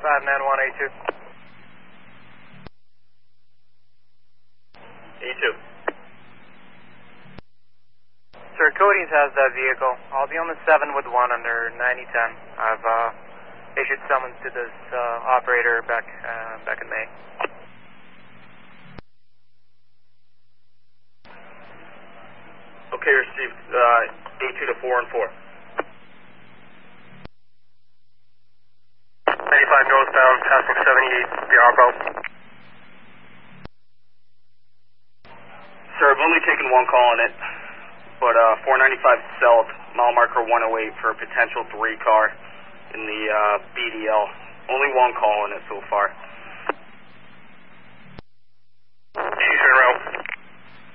591A2. E2. Sir, Cody's has that vehicle. I'll be on the 7 with 1 under 9010. I've issued summons to this operator back in May. Okay, received. A2 to 4 and 4. 95 northbound, passing 78, the Arbo. Sir, I've only taken one call on it, but 495 south, mile marker 108 for a potential 3 car in the BDL. Only one call on it so far. A2